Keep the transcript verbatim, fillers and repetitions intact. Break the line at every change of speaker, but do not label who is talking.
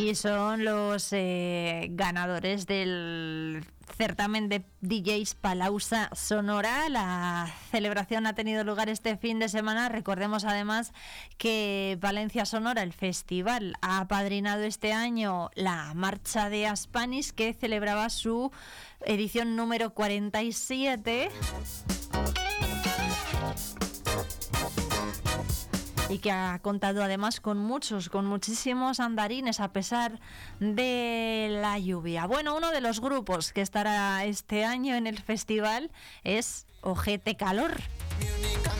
Y son los eh, ganadores del certamen de D Js Palauza Sonora. La celebración ha tenido lugar este fin de semana. Recordemos además que Valencia Sonora, el festival, ha apadrinado este año la Marcha de Aspanis, que celebraba su edición número cuarenta y siete. Y que ha contado además con muchos, con muchísimos andarines a pesar de la lluvia. Bueno, uno de los grupos que estará este año en el festival es Ojete Calor.